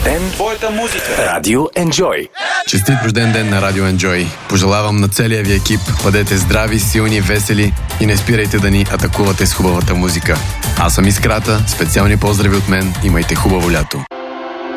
ден, твоята музика. Радио Enjoy. Честит рожден ден на Радио Enjoy. Пожелавам на целия ви екип, бъдете здрави, силни, весели и не спирайте да ни атакувате с хубавата музика. Аз съм Искрата, специални поздрави от мен, имайте хубаво лято.